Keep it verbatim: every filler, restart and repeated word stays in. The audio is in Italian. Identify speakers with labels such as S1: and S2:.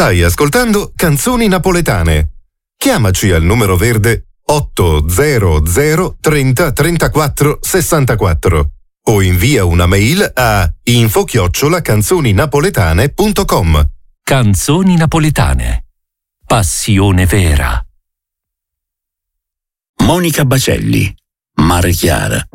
S1: Stai ascoltando Canzoni Napoletane. Chiamaci al numero verde otto zero zero trenta trentaquattro sessantaquattro o invia una mail a info chiocciola canzoninapoletane punto com.
S2: Canzoni Napoletane. Passione vera.
S3: Monica Bacelli, Mare Chiara.